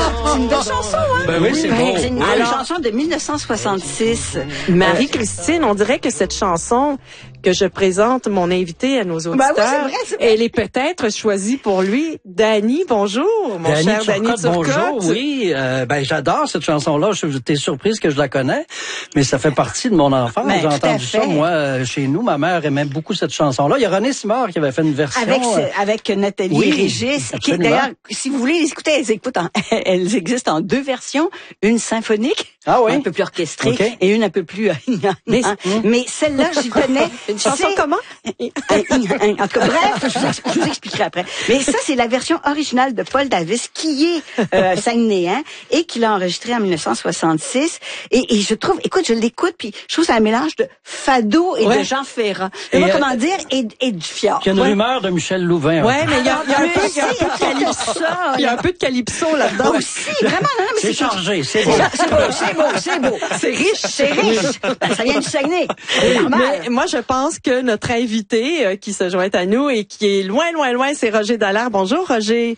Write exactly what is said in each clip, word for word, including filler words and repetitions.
C'est une belle chanson, hein? Ben oui, c'est beau. C'est une Oui. belle chanson de mille neuf cent soixante-six. Marie-Christine, on dirait que cette chanson que je présente mon invité à nos auditeurs, Ben oui, c'est vrai, c'est vrai. elle est peut-être choisie pour lui. Danny, bonjour, mon Danny cher Danny Turcotte, Turcotte. bonjour, oui. Euh, ben, j'adore cette chanson-là. Je T'es surprise que je la connais, mais ça fait partie de mon enfance. Ben, J'ai tout à entendu ça, fait. moi, euh, chez nous. Ma mère aimait beaucoup cette chanson-là. Il y a René Simard qui avait fait une version. Avec, euh, avec Nathalie oui, et Régis, qui absolument. d'ailleurs, si vous voulez les écouter, elles, écoutent en- elles existent en deux versions, une symphonique, Ah oui? un peu plus orchestrée, OK. et une un peu plus... mais mais celle-là, j'y connais. Une chanson C'est- comment? Un- un- un- en tout cas, bref, je vous, ex- je vous expliquerai après. Mais ça, c'est la version originale de Paul Davis, qui est euh, saguenéen et qu'il a enregistré en mille neuf cent soixante-six. Et, et je trouve, écoute, je l'écoute, puis je trouve que c'est un mélange de fado et Ouais. de Jean Ferrand. Et, Et moi, euh, comment dire, et, et du fjord. Il y a une Ouais. rumeur de Michel Louvain. Ouais, mais il y a, il y a un peu, il y a un peu de Aussi, calypso. ça, Il y a un peu de calypso là-dedans. Aussi, vraiment, non, mais C'est chargé, c'est beau. C'est beau, c'est beau, c'est beau. C'est riche, c'est riche. Ben, ça vient du Saguenay. C'est normal. Mais moi, je pense que notre invité euh, qui se joint à nous et qui est loin, loin, loin, c'est Roger Dallaire. Bonjour, Roger.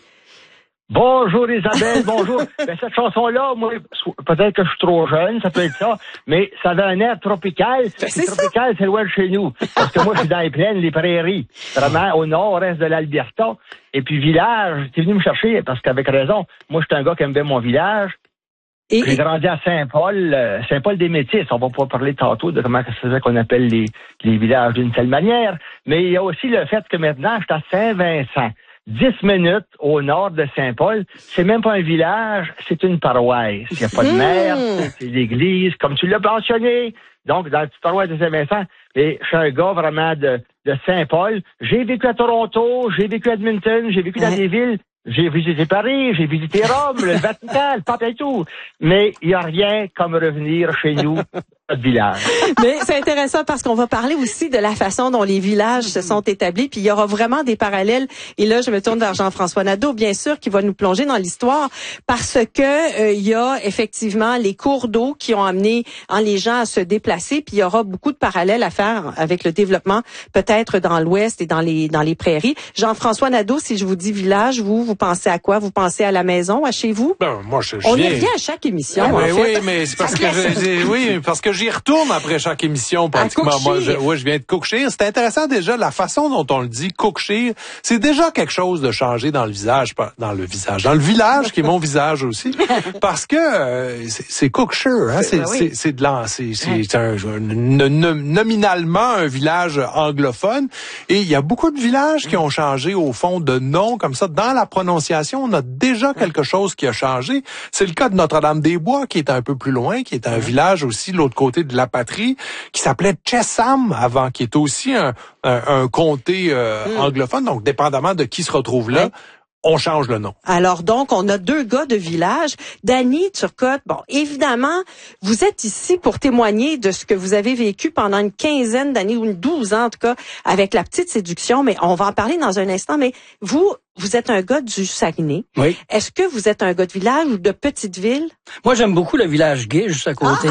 Bonjour Isabelle, bonjour. Ben, cette chanson-là, moi, peut-être que je suis trop jeune, ça peut être ça, mais ça avait un air tropical. Ben, c'est ça. Tropical, c'est loin de chez nous. Parce que moi, je suis dans les plaines, les prairies, vraiment au nord-est de l'Alberta. Et puis village, t'es venu me chercher parce qu'avec raison, moi, je suis un gars qui aime bien mon village. Et, J'ai grandi à Saint-Paul, euh, Saint-Paul-des-Métis. On va pouvoir parler tantôt de comment ça se faisait qu'on appelle les, les villages d'une telle manière. Mais il y a aussi le fait que maintenant, je suis à Saint-Vincent. Dix minutes au nord de Saint-Paul. C'est même pas un village, c'est une paroisse. Il n'y a pas de maire, c'est l'église, comme tu l'as mentionné. Donc, dans la petite paroisse de Saint-Vincent, et je suis un gars vraiment de, de Saint-Paul. J'ai vécu à Toronto, j'ai vécu à Edmonton, j'ai vécu dans Ouais. des villes. J'ai visité Paris, j'ai visité Rome, le Vatican, le Pape et tout. Mais il n'y a rien comme revenir chez nous, notre village. mais c'est intéressant parce qu'on va parler aussi de la façon dont les villages se sont établis, puis il y aura vraiment des parallèles. Et là, je me tourne vers Jean-François Nadeau, bien sûr, qui va nous plonger dans l'histoire, parce que euh, il y a effectivement les cours d'eau qui ont amené hein, les gens à se déplacer, puis il y aura beaucoup de parallèles à faire avec le développement, peut-être dans l'Ouest et dans les dans les prairies. Jean-François Nadeau, si je vous dis village, vous vous pensez à quoi? Vous pensez à la maison, à chez vous? Ben, moi, je, je On y viens- revient à chaque émission, Ah, en ben fait. oui, mais c'est parce que je, j'ai- oui, parce que j'y retourne après chaque émission pratiquement. Moi, je, Cookshire. ouais, je viens de Cookshire. C'est intéressant déjà la façon dont on le dit, Cookshire. C'est déjà quelque chose de changé dans le visage, pas- dans le visage, dans le village qui est mon visage aussi, parce que euh, c'est, c'est Cookshire, hein, c'est, ben oui. c'est, c'est de l'an, c'est, c'est, c'est un, un- no- nominalement un village anglophone, et il y a beaucoup de villages qui ont changé au fond de nom comme ça. Dans la prononciation, on a déjà quelque chose qui a changé. C'est le cas de Notre-Dame-des-Bois, qui est un peu plus loin, qui est un village aussi de l'autre côté de la patrie, qui s'appelait Chesham avant, qui est aussi un, un, un comté euh, anglophone. Donc, dépendamment de qui se retrouve là, Ouais. on change le nom. Alors donc, on a deux gars de village. Danny Turcotte, bon, évidemment, vous êtes ici pour témoigner de ce que vous avez vécu pendant une quinzaine d'années, ou une douze ans en tout cas, avec la petite séduction, mais on va en parler dans un instant. Mais vous, vous êtes un gars du Saguenay. Oui. Est-ce que vous êtes un gars de village ou de petite ville? Moi, j'aime beaucoup le village gay, juste à côté.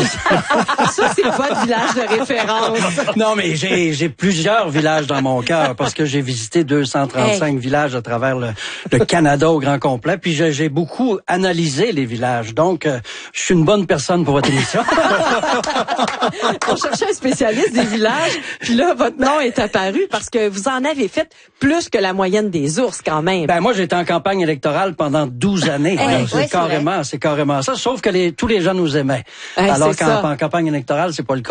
Ça, c'est votre village de référence. Non, mais j'ai j'ai plusieurs villages dans mon cœur parce que j'ai visité deux cent trente-cinq villages à travers le, le Canada au grand complet. Puis j'ai j'ai beaucoup analysé les villages. Donc, euh, je suis une bonne personne pour votre émission. On cherchait un spécialiste des villages, puis là, votre nom est apparu parce que vous en avez fait plus que la moyenne des ours quand même. Ben moi, j'étais en campagne électorale pendant douze années. Hey, Alors, ouais, c'est c'est carrément, c'est carrément ça. Sauf que les, tous les gens nous aimaient. Hey, Alors c'est qu'en ça. en campagne électorale, c'est pas le cas.